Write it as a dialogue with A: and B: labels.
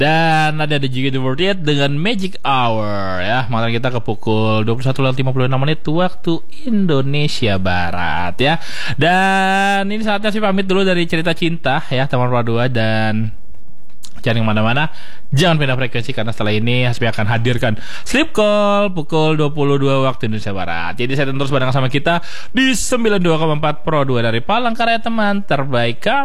A: Dan ada juga The World It dengan Magic Hour ya. Makanya kita ke pukul 21.56 waktu Indonesia Barat ya. Dan ini saatnya sih pamit dulu dari cerita cinta ya teman Dua. Dan jangan kemana-mana, jangan pindah frekuensi karena setelah ini Hasbi akan hadirkan Sleep Call pukul 22 waktu Indonesia Barat. Jadi saya terus bareng sama kita di 92,4 Pro 2 dari Palangkaraya, teman terbaik kamu.